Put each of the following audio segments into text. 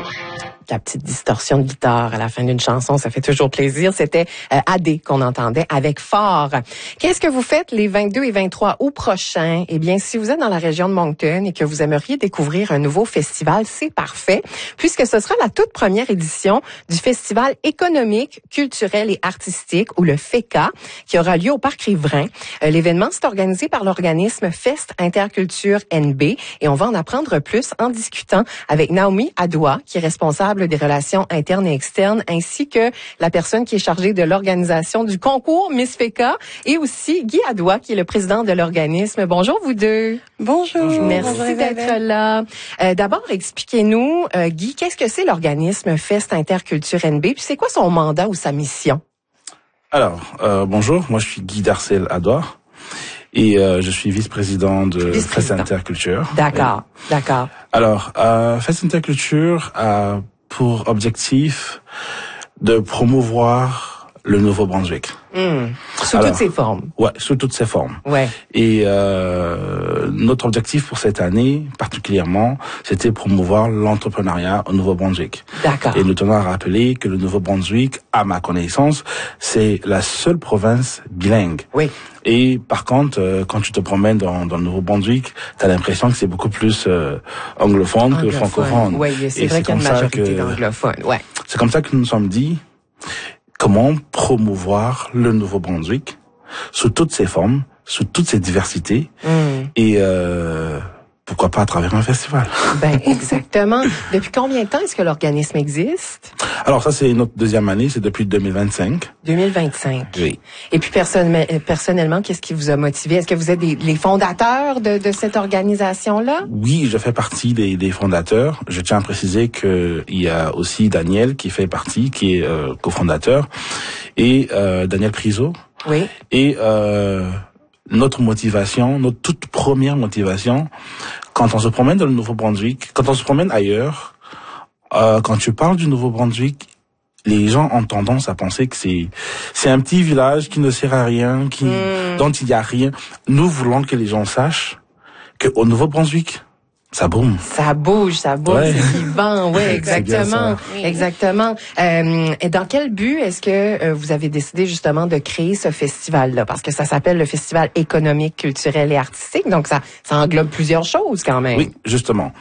La petite distorsion de guitare à la fin d'une chanson, ça fait toujours plaisir. C'était AD qu'on entendait avec Fort. Qu'est-ce que vous faites les 22 et 23 août prochains? Eh bien, si vous êtes dans la région de Moncton et que vous aimeriez découvrir un nouveau festival, c'est parfait, puisque ce sera la toute première édition du Festival économique, culturel et artistique, ou le FECA, qui aura lieu au Parc Riverain. L'événement, c'est organisé par l'organisme Fest Interculture NB, et on va en apprendre plus en discutant avec Naomi Adoua, qui est responsable des relations internes et externes, ainsi que la personne qui est chargée de l'organisation du concours Miss FECA, et aussi Guy Adoua, qui est le président de l'organisme. Bonjour vous deux. Bonjour. Merci d'être là. D'abord, expliquez-nous, Guy, qu'est-ce que c'est l'organisme Fest Interculture NB, puis c'est quoi son mandat ou sa mission? Alors, bonjour, moi je suis Guy Darcel Adoua. Et je suis vice-président de Fest Interculture. D'accord, oui. D'accord. Alors, Fest Interculture a pour objectif de promouvoir le Nouveau-Brunswick. Sous toutes ses formes. Ouais, sous toutes ses formes. Ouais. Et notre objectif pour cette année, particulièrement, c'était promouvoir l'entrepreneuriat au Nouveau-Brunswick. D'accord. Et nous tenons à rappeler que le Nouveau-Brunswick, à ma connaissance, c'est la seule province bilingue. Oui. Et par contre, quand tu te promènes dans le Nouveau-Brunswick, tu as l'impression que c'est beaucoup plus anglophone que francophone. Oui, c'est vrai qu'il y a une majorité d'anglophones. Ouais. C'est comme ça que nous nous sommes dit, comment promouvoir le Nouveau-Brunswick sous toutes ses formes, sous toutes ses diversités, et pourquoi pas à travers un festival. Ben exactement. Depuis combien de temps est-ce que l'organisme existe? Alors ça, c'est notre deuxième année, c'est depuis 2025. 2025. Oui. Et puis personnellement, qu'est-ce qui vous a motivé? Est-ce que vous êtes les fondateurs de cette organisation-là? Oui, je fais partie des fondateurs. Je tiens à préciser qu'il y a aussi Daniel qui fait partie, qui est cofondateur, et Daniel Priso. Oui. Et notre motivation, notre toute première motivation, quand on se promène dans le Nouveau-Brunswick, quand on se promène ailleurs, quand tu parles du Nouveau-Brunswick, les gens ont tendance à penser que c'est un petit village qui ne sert à rien, dont il y a rien. Nous voulons que les gens sachent que au Nouveau-Brunswick, ça boum. Ça bouge, ouais. C'est vivant, oui, exactement. Exactement. Et dans quel but est-ce que vous avez décidé justement de créer ce festival-là? Parce que ça s'appelle le Festival économique, culturel et artistique, donc ça englobe plusieurs choses quand même. Oui, justement.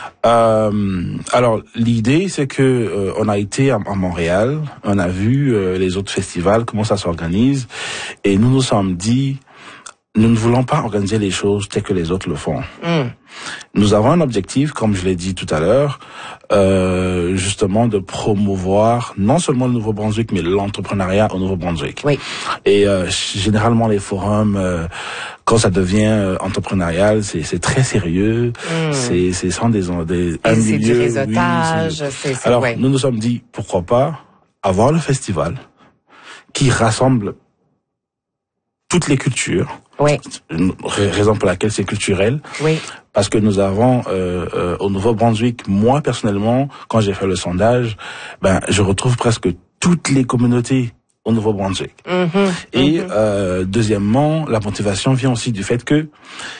Alors, l'idée, c'est que on a été à Montréal, on a vu les autres festivals, comment ça s'organise, et nous nous sommes dit, nous ne voulons pas organiser les choses telles que les autres le font. Nous avons un objectif, comme je l'ai dit tout à l'heure, justement de promouvoir non seulement le Nouveau-Brunswick, mais l'entrepreneuriat au Nouveau-Brunswick. Oui. Et généralement, les forums, quand ça devient entrepreneurial, c'est très sérieux. C'est sans des un c'est milieu, du réseautage. Oui, alors, nous nous sommes dit, pourquoi pas avoir le festival qui rassemble toutes les cultures. Oui. Raison pour laquelle c'est culturel. Oui. Parce que nous avons au Nouveau-Brunswick, moi personnellement, quand j'ai fait le sondage, je retrouve presque toutes les communautés au Nouveau-Brunswick. Et deuxièmement, la motivation vient aussi du fait que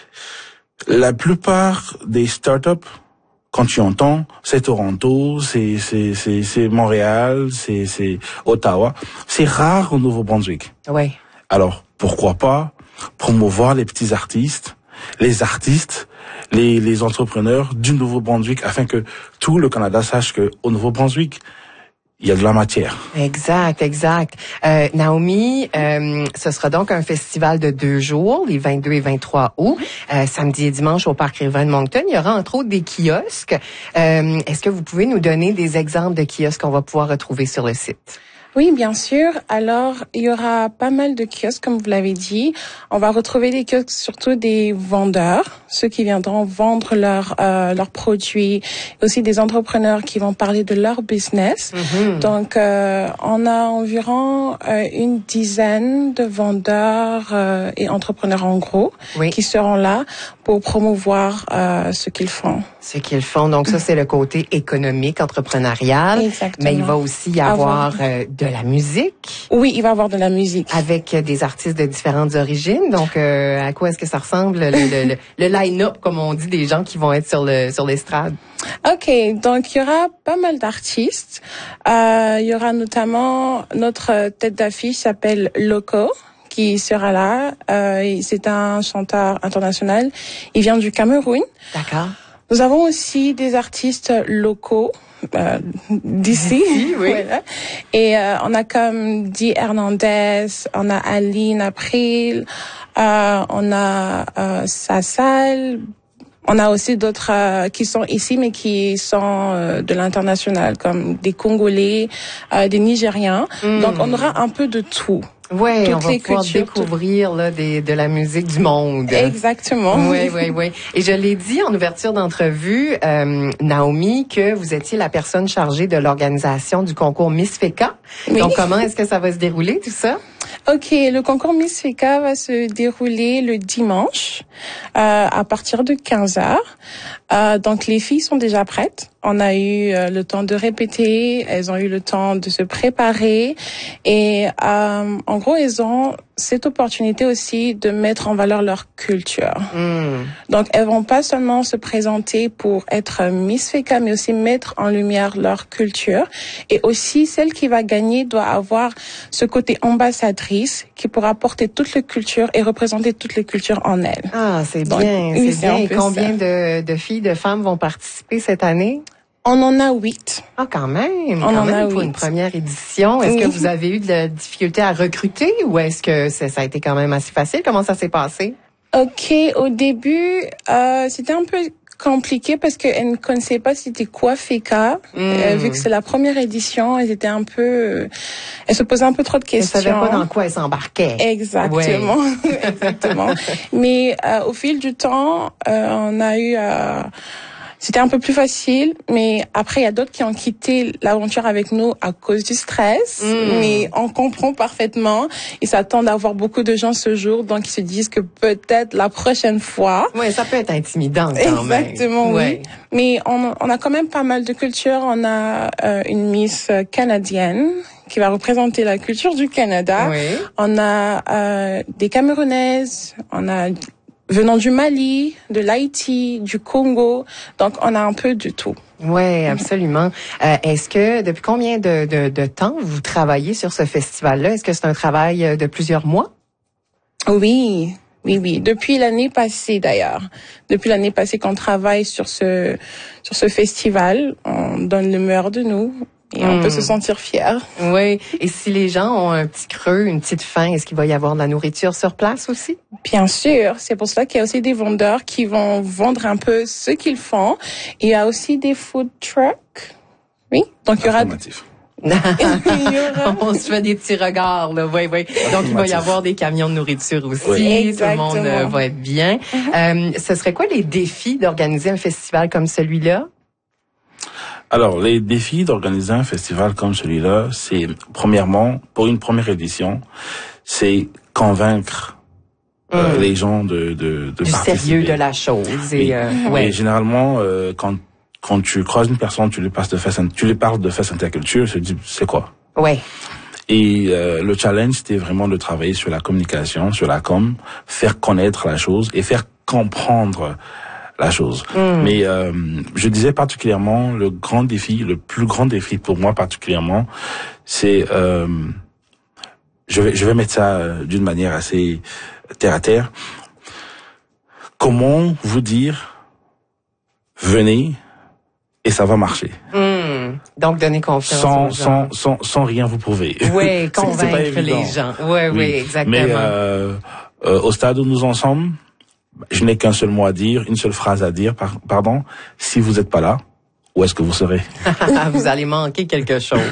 la plupart des startups, quand tu entends, c'est Toronto, c'est Montréal, c'est Ottawa, c'est rare au Nouveau-Brunswick. Oui. Alors pourquoi pas promouvoir les petits artistes, les artistes, les entrepreneurs du Nouveau-Brunswick, afin que tout le Canada sache que au Nouveau-Brunswick, il y a de la matière. Exact. Naomi, ce sera donc un festival de 2 jours, les 22 et 23 août, samedi et dimanche au Parc Riverain de Moncton. Il y aura entre autres des kiosques. Est-ce que vous pouvez nous donner des exemples de kiosques qu'on va pouvoir retrouver sur le site? Oui, bien sûr. Alors, il y aura pas mal de kiosques, comme vous l'avez dit. On va retrouver des kiosques, surtout des vendeurs, ceux qui viendront vendre leurs produits, aussi des entrepreneurs qui vont parler de leur business. Donc, on a environ une dizaine de vendeurs et entrepreneurs en gros qui seront là pour promouvoir ce qu'ils font. Ce qu'ils font. Donc ça, c'est le côté économique, entrepreneurial. Exactement. Mais il va aussi y avoir de la musique. Oui, il va y avoir de la musique. Avec des artistes de différentes origines. Donc, à quoi est-ce que ça ressemble, le line-up, comme on dit, des gens qui vont être sur l'estrade? OK, donc il y aura pas mal d'artistes. Il y aura notamment notre tête d'affiche s'appelle Loco, qui sera là. C'est un chanteur international. Il vient du Cameroun. D'accord. Nous avons aussi des artistes locaux d'ici. Oui. Voilà. Et on a comme Di Hernandez, on a Aline April, on a Sassal. On a aussi d'autres qui sont ici, mais qui sont de l'international, comme des Congolais, des Nigériens. Donc, on aura un peu de tout. Oui, on va pouvoir découvrir là, de la musique du monde. Exactement. Oui. Et je l'ai dit en ouverture d'entrevue, Naomi, que vous étiez la personne chargée de l'organisation du concours Miss FECA. Oui. Donc, comment est-ce que ça va se dérouler, tout ça? OK, le concours Miss FECA va se dérouler le dimanche à partir de 15h. Donc, les filles sont déjà prêtes. On a eu le temps de répéter, elles ont eu le temps de se préparer et en gros, elles ont cette opportunité aussi de mettre en valeur leur culture. Donc, elles vont pas seulement se présenter pour être Miss FECA, mais aussi mettre en lumière leur culture. Et aussi, celle qui va gagner doit avoir ce côté ambassadrice qui pourra porter toutes les cultures et représenter toutes les cultures en elle. Ah, c'est donc, bien, oui, c'est bien. Et combien de filles, de femmes vont participer cette année? On en a 8. Ah, quand même. On en a 8. Pour une première édition. Est-ce que vous avez eu de la difficulté à recruter ou est-ce que ça a été quand même assez facile? Comment ça s'est passé? OK. Au début, c'était un peu compliqué parce qu'elles ne connaissaient pas c'était quoi FECA. Vu que c'est la première édition, elles étaient un peu... elles se posaient un peu trop de questions. Elles ne savaient pas dans quoi elles s'embarquaient. Exactement. Ouais. Exactement. Mais au fil du temps, on a eu... c'était un peu plus facile, mais après, il y a d'autres qui ont quitté l'aventure avec nous à cause du stress. Mais on comprend parfaitement. Ils s'attendent à avoir beaucoup de gens ce jour, donc ils se disent que peut-être la prochaine fois... Oui, ça peut être intimidant quand même. Exactement, oui. Mais on a quand même pas mal de cultures. On a une Miss canadienne qui va représenter la culture du Canada. Oui. On a des Camerounaises, on a... venant du Mali, de l'Haïti, du Congo. Donc, on a un peu de tout. Oui, absolument. Est-ce que, depuis combien de temps vous travaillez sur ce festival-là? Est-ce que c'est un travail de plusieurs mois? Oui. Depuis l'année passée, d'ailleurs. Depuis l'année passée qu'on travaille sur ce festival, on donne le meilleur de nous. Et on peut se sentir fier. Oui. Et si les gens ont un petit creux, une petite faim, est-ce qu'il va y avoir de la nourriture sur place aussi? Bien sûr. C'est pour cela qu'il y a aussi des vendeurs qui vont vendre un peu ce qu'ils font. Et il y a aussi des food trucks. Oui. Donc, il y aura... On se fait des petits regards, là. Oui. Donc, il va y avoir des camions de nourriture aussi. Oui. Tout le monde va être bien. Ce serait quoi les défis d'organiser un festival comme celui-là? Alors, les défis d'organiser un festival comme celui-là, c'est, premièrement, pour une première édition, c'est convaincre les gens de du participer. Sérieux de la chose. Et généralement, quand tu croises une personne, tu lui parles de Fest Interculture, tu te dis, c'est quoi? Ouais. Et le challenge, c'était vraiment de travailler sur la communication, sur la com, faire connaître la chose et faire comprendre la chose. Mais je disais particulièrement le plus grand défi pour moi particulièrement, c'est je vais mettre ça d'une manière assez terre à terre. Comment vous dire venez et ça va marcher. Donc donner confiance sans rien vous prouver. Oui, convaincre les gens. Oui, exactement. Mais au stade où nous en sommes, je n'ai qu'un seul mot à dire, une seule phrase à dire, pardon. Si vous n'êtes pas là, où est-ce que vous serez? Vous allez manquer quelque chose.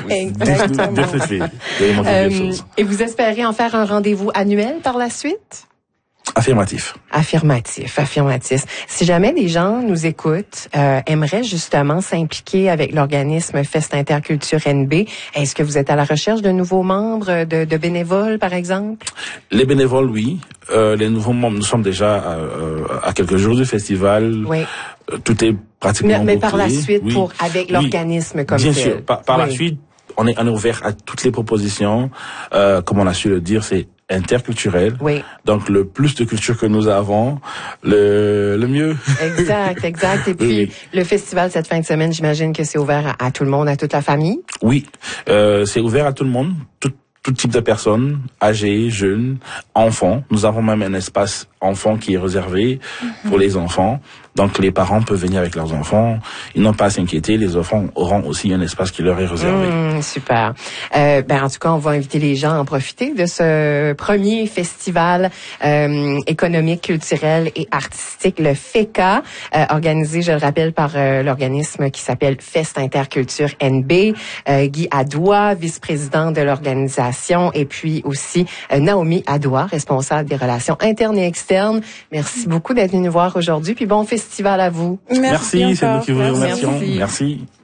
Exactement. Et vous espérez en faire un rendez-vous annuel par la suite? Affirmatif. Affirmatif. Si jamais des gens nous écoutent, aimeraient justement s'impliquer avec l'organisme Fest Interculture NB, est-ce que vous êtes à la recherche de nouveaux membres, de bénévoles, par exemple? Les bénévoles, oui. Les nouveaux membres, nous sommes déjà à quelques jours du festival. Oui. Tout est pratiquement mais bouclé. par la suite, Oui. avec l'organisme comme tel. Bien sûr. Par la suite, on est ouvert à toutes les propositions. Comme on a su le dire, c'est interculturel. Oui. Donc, le plus de culture que nous avons, le mieux. Exact. Et puis, le festival cette fin de semaine, j'imagine que c'est ouvert à tout le monde, à toute la famille? Oui. C'est ouvert à tout le monde, tout type de personnes, âgées, jeunes, enfants. Nous avons même un espace enfant qui est réservé pour les enfants. Donc, les parents peuvent venir avec leurs enfants. Ils n'ont pas à s'inquiéter. Les enfants auront aussi un espace qui leur est réservé. Super. En tout cas, on va inviter les gens à en profiter de ce premier festival économique, culturel et artistique, le FECA, organisé, je le rappelle, par l'organisme qui s'appelle Fest Interculture NB. Guy Adoua, vice-président de l'organisation, et puis aussi Naomi Adoua, responsable des relations internes et externes. Merci beaucoup d'être venu nous voir aujourd'hui. Puis bon festival à vous. Merci, c'est nous qui vous remercions. Merci. Merci.